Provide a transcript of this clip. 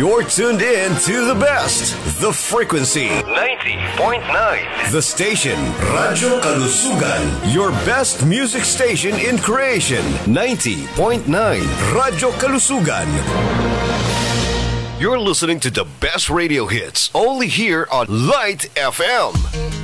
You're tuned in to the best, The Frequency 90.9. The station, Radyo Kalusugan. Your best music station in creation, 90.9. Radyo Kalusugan. You're listening to the best radio hits, only here on Light FM.